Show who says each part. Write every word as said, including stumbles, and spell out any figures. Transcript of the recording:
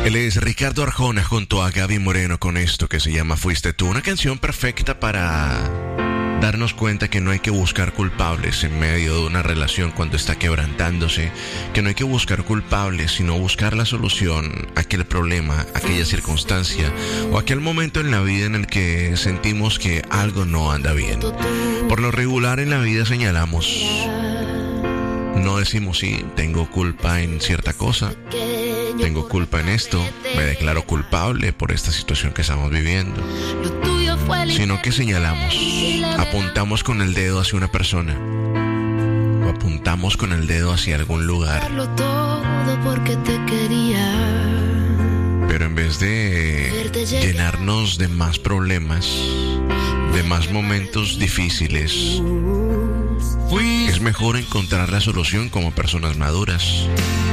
Speaker 1: Él es Ricardo Arjona junto a Gaby Moreno con esto que se llama Fuiste Tú. Una canción perfecta para darnos cuenta que no hay que buscar culpables en medio de una relación cuando está quebrantándose, que no hay que buscar culpables, sino buscar la solución a aquel problema, aquella circunstancia o aquel momento en la vida en el que sentimos que algo no anda bien. Por lo regular en la vida señalamos, no decimos sí, tengo culpa en cierta cosa, tengo culpa en esto, me declaro culpable por esta situación que estamos viviendo, sino que señalamos, apuntamos con el dedo hacia una persona o apuntamos con el dedo hacia algún lugar. Pero en vez de llenarnos de más problemas, de más momentos difíciles, es mejor encontrar la solución como personas maduras.